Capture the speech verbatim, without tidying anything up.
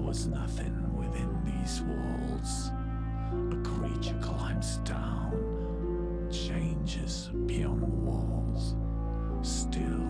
was nothing within these walls. A creature climbs down, changes beyond the walls, still